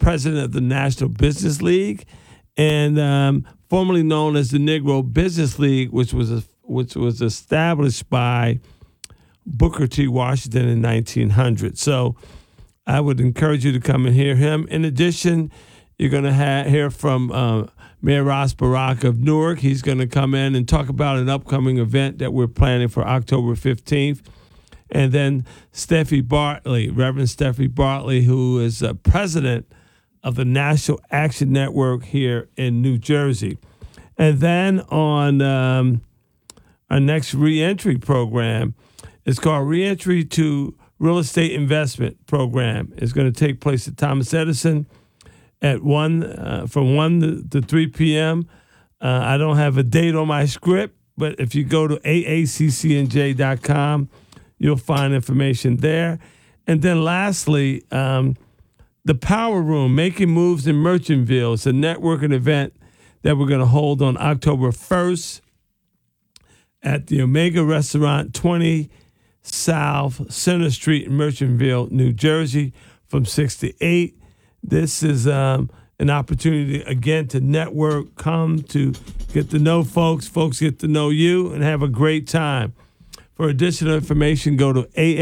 president of the National Business League, and formerly known as the Negro Business League, which was established by Booker T. Washington in 1900. So I would encourage you to come and hear him. In addition, you're going to hear from Mayor Ross Barack of Newark. He's going to come in and talk about an upcoming event that we're planning for October 15th. And then Steffi Bartley, Reverend Steffi Bartley, who is president of the National Action Network here in New Jersey. And then on our next reentry program, it's called Reentry to Real Estate Investment Program. It's going to take place at Thomas Edison at from 1 to 3 p.m. I don't have a date on my script, but if you go to aaccnj.com, you'll find information there. And then lastly, the Power Room, Making Moves in Merchantville. It's a networking event that we're going to hold on October 1st at the Omega Restaurant, 20 South Center Street in Merchantville, New Jersey, from 6 to 8. This is an opportunity, again, to network, come to get to know folks get to know you, and have a great time. For additional information, go to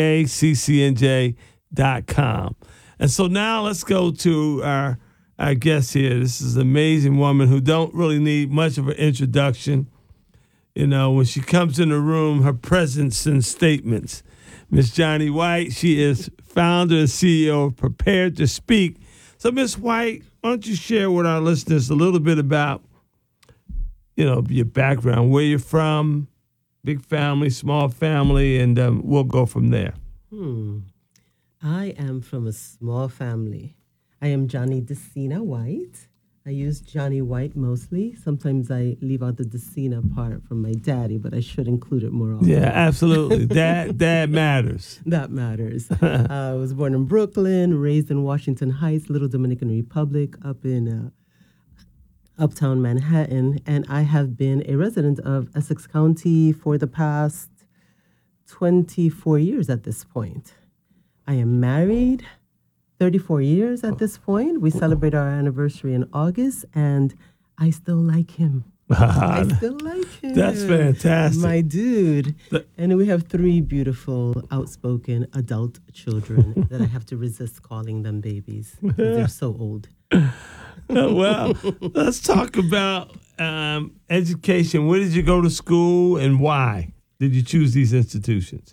aaccnj.com. And so now let's go to our guest here. This is an amazing woman who don't really need much of an introduction. You know, when she comes in the room, her presence and statements. Miss Johnny White, she is founder and CEO of Prepared to Speak. So, Miss White, why don't you share with our listeners a little bit about, your background, where you're from, big family, small family, and we'll go from there. I am from a small family. I am Johnny Decina White. I use Johnny White mostly. Sometimes I leave out the Decina part from my daddy, but I should include it more often. Yeah, absolutely. Dad matters. That matters. I was born in Brooklyn, raised in Washington Heights, Little Dominican Republic, up in uptown Manhattan, and I have been a resident of Essex County for the past 24 years at this point. I am married 34 years at this point. We celebrate our anniversary in August, and I still like him. I still like him. That's fantastic. My dude. And we have 3 beautiful, outspoken adult children that I have to resist calling them babies because they're so old. Well, let's talk about education. Where did you go to school, and why did you choose these institutions?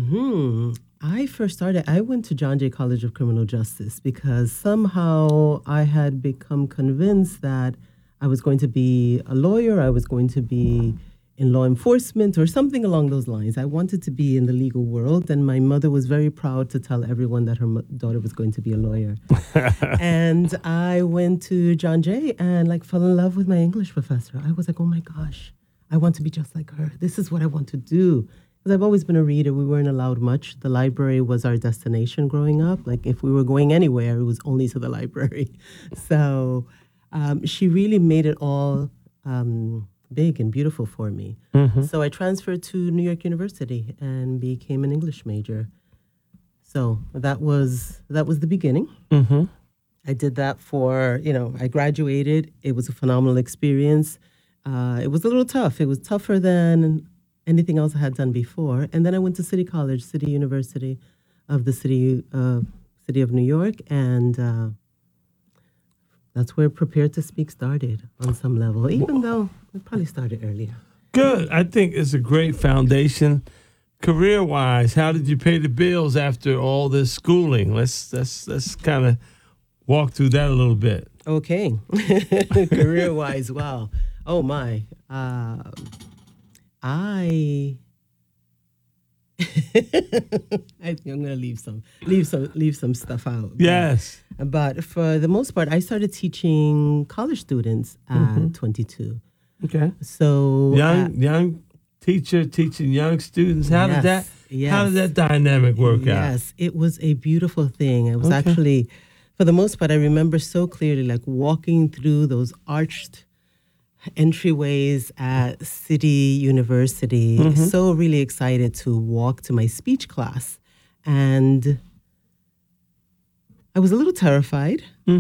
I went to John Jay College of Criminal Justice because somehow I had become convinced that I was going to be a lawyer, I was going to be in law enforcement or something along those lines. I wanted to be in the legal world, and my mother was very proud to tell everyone that her daughter was going to be a lawyer. And I went to John Jay and fell in love with my English professor. I was like, oh my gosh, I want to be just like her. This is what I want to do. Because I've always been a reader. We weren't allowed much. The library was our destination growing up. If we were going anywhere, it was only to the library. So she really made it all big and beautiful for me. So I transferred to New York University and became an English major. So that was the beginning. I did that for, I graduated. It was a phenomenal experience. It was a little tough. It was tougher than anything else I had done before. And then I went to City College, City University of the city of New York, and that's where Prepared to Speak started on some level, even though it probably started earlier. Good. I think it's a great foundation. Career-wise, how did you pay the bills after all this schooling? Let's kind of walk through that a little bit. Okay. Career-wise, wow. Oh, my. I think I'm gonna leave some stuff out. Yes. But for the most part, I started teaching college students at 22. Okay. So young teacher teaching young students. How did that dynamic work out? Yes, it was a beautiful thing. It was actually, for the most part, I remember so clearly, walking through those arched entryways at City University, so really excited to walk to my speech class. And I was a little terrified